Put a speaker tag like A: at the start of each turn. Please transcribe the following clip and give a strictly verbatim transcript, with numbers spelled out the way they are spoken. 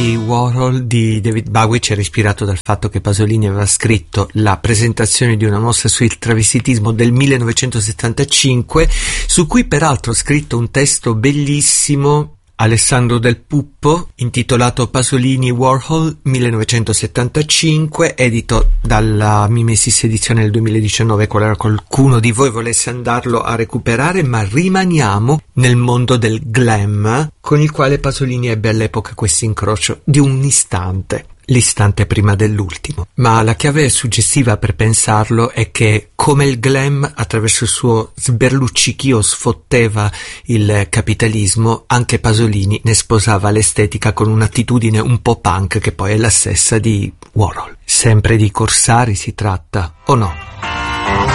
A: di Warhol di David Bowie c'era ispirato dal fatto che Pasolini aveva scritto la presentazione di una mostra sul travestitismo del millenovecentosettantacinque, su cui peraltro ha scritto un testo bellissimo Alessandro Del Puppo, intitolato Pasolini Warhol millenovecentosettantacinque, edito dalla Mimesis edizione del duemiladiciannove, qualora qualcuno di voi volesse andarlo a recuperare. Ma rimaniamo nel mondo del glam, con il quale Pasolini ebbe all'epoca questo incrocio di un istante. L'istante prima dell'ultimo. Ma la chiave suggestiva per pensarlo è che, come il glam attraverso il suo sberluccichio sfotteva il capitalismo, anche Pasolini ne sposava l'estetica con un'attitudine un po' punk che poi è la stessa di Warhol. Sempre di corsari si tratta, o no?